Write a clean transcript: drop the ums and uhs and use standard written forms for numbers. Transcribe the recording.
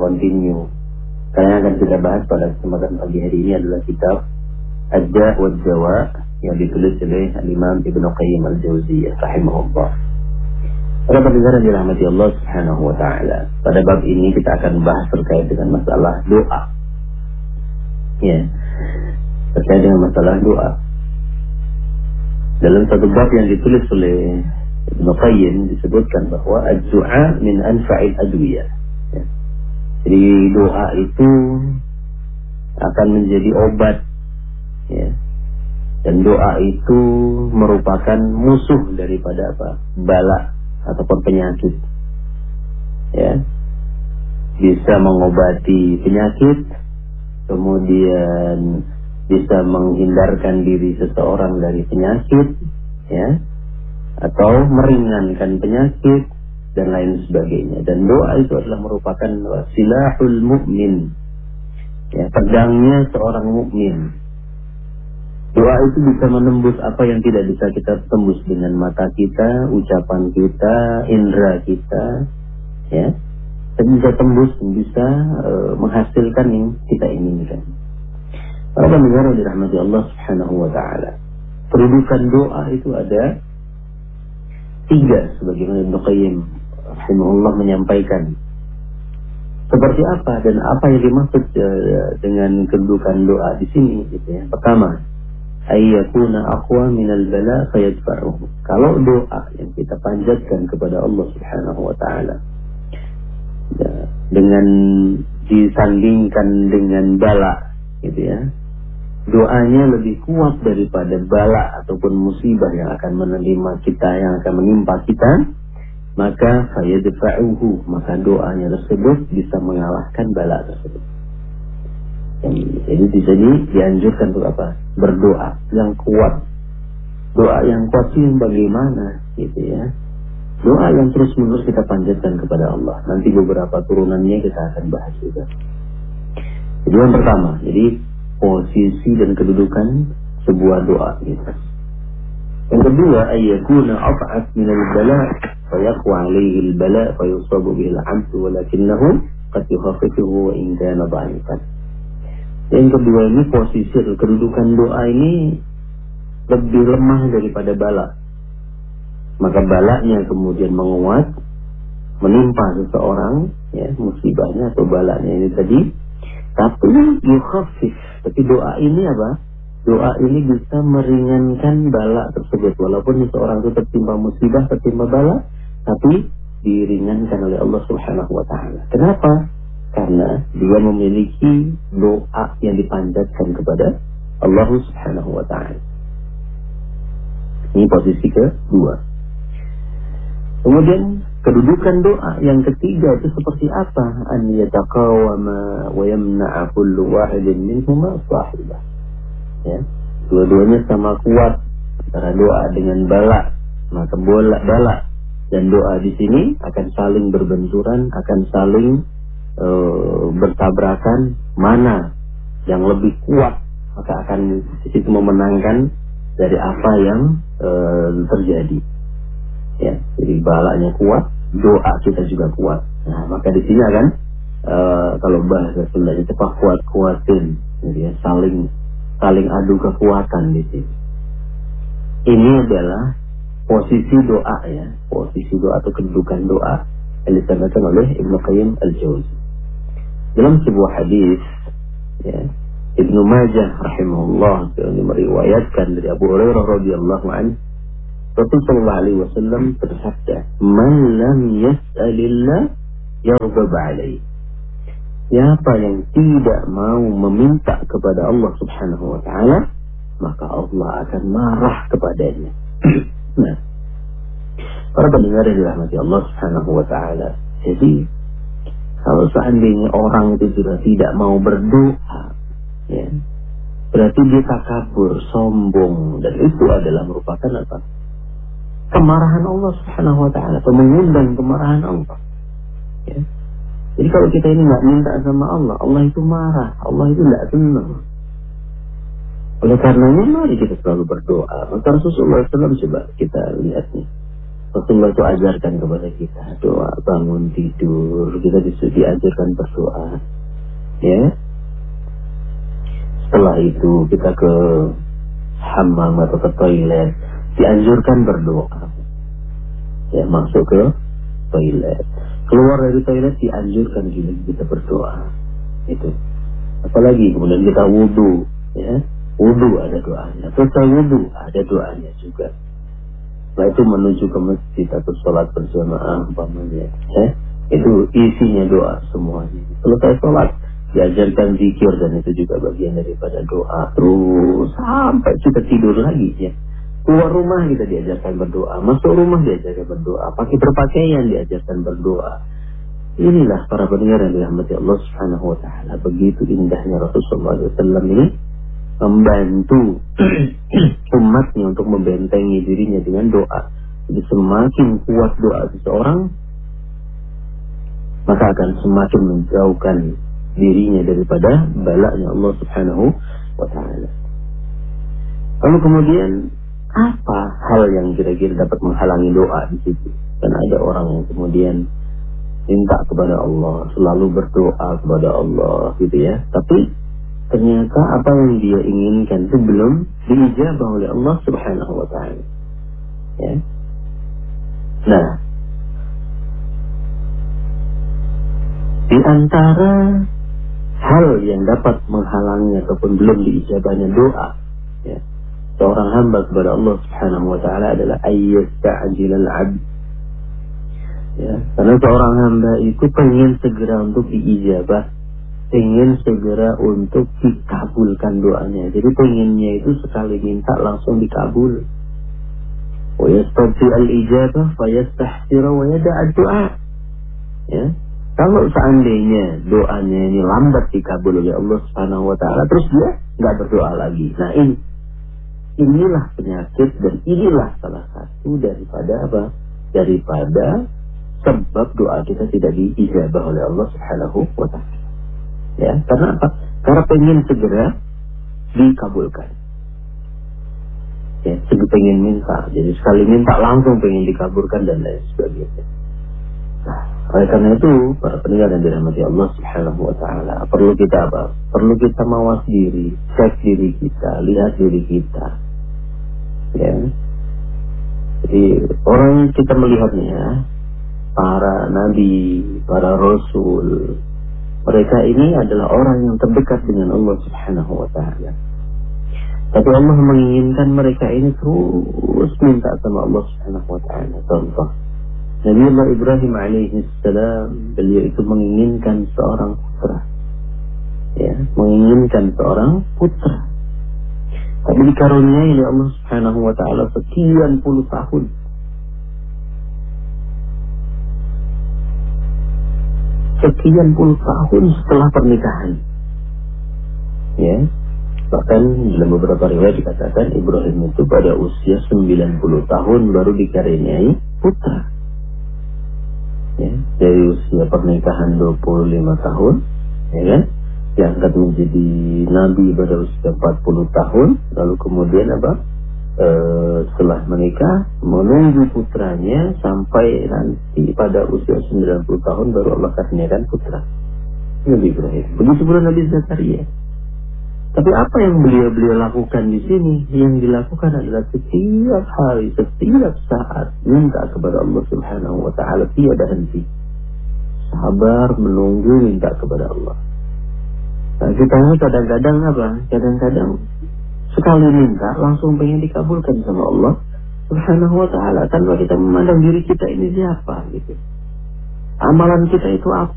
continue. Karena yang akan kita bahas pada kesempatan pagi hari ini adalah kitab Ad-Da' wa Ad-Dawa yang ditulis oleh Imam Ibnu Qayyim Al-Jauziyah rahimahullah. Para pendengar yang dirahmati Allah Subhanahu wa taala, pada bab ini kita akan bahas terkait dengan masalah doa. Ya. Terkait dengan masalah doa. Dalam satu bab yang ditulis oleh Ibnu Qayyim disebutkan bahwa ad-du'a min anfa'il adwiyah. Ya. Jadi doa itu akan menjadi obat, ya. Dan doa itu merupakan musuh daripada bala ataupun penyakit. Ya. Bisa mengobati penyakit, kemudian bisa menghindarkan diri seseorang dari penyakit, ya, atau meringankan penyakit dan lain sebagainya. Dan doa itu adalah merupakan silahul mukmin, ya, pedangnya seorang mukmin. Doa itu bisa menembus apa yang tidak bisa kita tembus dengan mata kita, ucapan kita, indera kita, ya. Dan bisa tembus, bisa menghasilkan yang kita inginkan. Para pendengar yang dirahmati Allah Subhanahu wa taala, kedudukan doa itu ada 3 sebagaimana Ibnu Qayyim rahimahullah menyampaikan. Seperti apa dan apa yang dimaksud dengan kedudukan doa di sini, gitu ya. Pertama, ayyakuna aqwa minal bala fayadfa'uhu. Kalau doa yang kita panjatkan kepada Allah Subhanahu wa taala, ya, dengan disandingkan dengan bala, gitu ya, doanya lebih kuat daripada bala ataupun musibah yang akan menimpa kita, yang akan menimpa kita, maka fayadfa'uhu, maka doanya tersebut bisa mengalahkan bala tersebut. Jadi di sini dianjurkan untuk apa? Berdoa yang kuat. Doa yang kuat itu bagaimana, gitu ya? Doa yang terus-menerus kita panjatkan kepada Allah. Nanti beberapa turunannya kita akan bahas juga. Jadi yang pertama, jadi posisi dan kedudukan sebuah doa, gitu. Yang kedua, ayyakuna af'at minal bala fayaqwa 'alaihi al-bala fayusabu bil 'abd walakinahu qad yukhaffifuhu wa in kana dha'ifan. Yang kedua ini posisi atau kedudukan doa ini lebih lemah daripada bala. Maka balanya kemudian menguat, menimpa seseorang, ya, musibahnya atau balanya ini tadi. Tapi yukhaffif, tapi doa ini apa? Doa ini bisa meringankan bala tersebut. Walaupun seseorang itu tertimpa musibah, tertimpa bala, tapi diringankan oleh Allah Subhanahu wa taala. Kenapa? Karena dia memiliki doa yang dipanjatkan kepada Allah Subhanahu wa taala. Ini posisi kedua. Kemudian kedudukan doa yang ketiga itu seperti apa? An yataqawama wa yamna'a kullu wahidin minhuma sahibah. Ya, dua-duanya sama kuat antara doa dengan bala. Maka bala dan doa di sini akan saling berbenturan, akan saling bertabrakan. Mana yang lebih kuat, maka akan di situ memenangkan dari apa yang terjadi. Ya, jadi balanya kuat, doa kita juga kuat. Nah, maka di sini akan kalau bahasa Sunda itu kuat-kuatin, jadi ya, saling adu kekuatan di sini. Ini adalah posisi doa, ya, posisi doa atau kedudukan doa yang disampaikan oleh Ibnu Qayyim Al-Jauziyah. Dalam sebuah hadis, ya, Ibnu Majah rahimahullah yang meriwayatkan dari Abu Hurairah radhiyallahu anhu, Rasul sallallahu alaihi wasallam bersabda, "Man lam yas'alillah yaghdab 'alaihi." Siapa yang tidak mau meminta kepada Allah Subhanahu wa taala, maka Allah akan marah kepadanya. Nah, para pendengar yang dirahmati Allah Subhanahu wa taala, jadi kalau seandainya orang itu sudah tidak mau berdoa, ya, berarti dia takabur, sombong, dan itu adalah merupakan apa? Kemarahan Allah Subhanahu wa taala, atau mengundang kemarahan Allah. Ya. Jadi kalau kita ini nggak minta sama Allah, Allah itu marah, Allah itu nggak senang. Oleh karenanya mari kita selalu berdoa. Maka Rasulullah SAW coba kita lihat nih. Rasulullah itu ajarkan kepada kita doa bangun tidur, kita diajarkan berdoa, ya. Setelah itu kita ke hammam atau ke toilet, dianjurkan berdoa, ya, masuk ke toilet, keluar dari toilet dianjurkan juga kita berdoa, itu. Apalagi kemudian kita wudu, ya, wudu ada doanya, selesai wudu ada doanya juga. Setelah itu menuju ke masjid atau sholat berjamaah umpamanya, ya, itu isinya doa semuanya. Selesai sholat diajarkan zikir, dan itu juga bagian daripada doa. Terus sampai kita tidur lagi, ya. Keluar rumah kita diajarkan berdoa, masuk rumah diajarkan berdoa, pakai berpakaian diajarkan berdoa. Inilah para pendengar yang dirahmati Allah Subhanahu wa taala, begitu indahnya Rasulullah SAW ini membantu umatnya untuk membentengi dirinya dengan doa. Jadi semakin kuat doa seseorang, maka akan semakin menjauhkan dirinya daripada balanya Allah Subhanahu wa taala. Lalu kemudian apa hal yang kira-kira dapat menghalangi doa di situ? Karena ada orang yang kemudian minta kepada Allah, selalu berdoa kepada Allah, gitu ya. Tapi ternyata apa yang dia inginkan itu belum diijabah oleh Allah Subhanahu wa taala. Ya. Nah, di antara hal yang dapat menghalangi ataupun belum diijabahnya doa, ya, seorang hamba kepada Allah Subhanahu wa taala adalah ayyasta'jilal 'abd. Ya, karena seorang hamba itu pengen segera untuk diijabah, pengen segera untuk dikabulkan doanya. Jadi pengennya itu sekali minta langsung dikabul. Wa yastati al-ijabah fa yastahsira wa yada'a doa. Ya. Kalau seandainya doanya ini lambat dikabul oleh Allah Subhanahu wa taala, terus dia enggak berdoa lagi. Nah, inilah penyakit, dan inilah salah satu daripada apa? Daripada sebab doa kita tidak diijabah oleh Allah Subhanahu wa taala. Ya, karena apa? Karena pengen segera dikabulkan. Ya, pengen minta. Jadi sekali minta langsung pengen dikabulkan dan lain sebagainya. Nah, oleh karena itu, para pendengar yang dirahmati Allah Subhanahu wa taala, perlu kita apa? Perlu kita mawas diri, cek diri kita, lihat diri kita. Ya. Jadi orang kita melihatnya, para nabi, para rasul, mereka ini adalah orang yang terdekat dengan Allah Subhanahu wa taala. Tapi Allah menginginkan mereka ini terus minta sama Allah Subhanahu wa taala. Contoh, Nabi Allah Ibrahim alaihi salam, beliau itu menginginkan seorang putra. Ya, menginginkan seorang putra. Tapi dikaruniai oleh Allah Subhanahu wa taala sekian puluh tahun. Sekian puluh tahun setelah pernikahan, ya, bahkan dalam beberapa riwayat dikatakan Ibrahim itu pada usia 90 tahun baru dikaruniai putra, ya, dari usia pernikahan 25 tahun, ya kan, diangkat menjadi nabi pada usia 40 tahun, lalu kemudian apa? Setelah menikah menunggu putranya sampai nanti pada usia 90 tahun baru Allah karuniakan putra, Nabi Ibrahim. Begitu pula Nabi Zakaria. Tapi apa yang beliau lakukan di sini? Yang dilakukan adalah setiap hari, setiap saat minta kepada Allah Subhanahu wa taala, tiada henti. Sabar menunggu minta kepada Allah. Nah, kita ini kadang-kadang apa? Kadang-kadang sekali minta langsung pengen dikabulkan sama Allah Subhanahu wa taala tanpa kita memandang diri kita ini siapa gitu. Amalan kita itu apa?